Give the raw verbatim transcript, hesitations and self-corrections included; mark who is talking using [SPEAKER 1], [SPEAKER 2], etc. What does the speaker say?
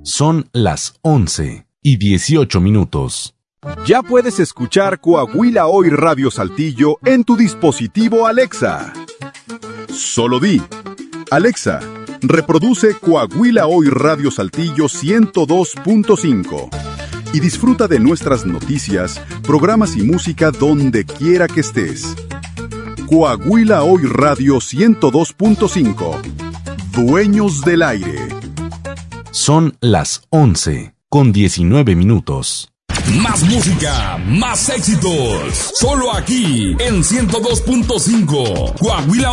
[SPEAKER 1] Son las once y dieciocho minutos.
[SPEAKER 2] Ya puedes escuchar Coahuila Hoy Radio Saltillo en tu dispositivo Alexa. Solo di: Alexa, reproduce Coahuila Hoy Radio Saltillo ciento dos punto cinco y disfruta de nuestras noticias, programas y música donde quiera que estés. Coahuila Hoy Radio ciento dos punto cinco. Dueños del aire.
[SPEAKER 1] Son las once con diecinueve minutos.
[SPEAKER 3] Más música, más éxitos. Solo aquí en ciento dos punto cinco. Coahuila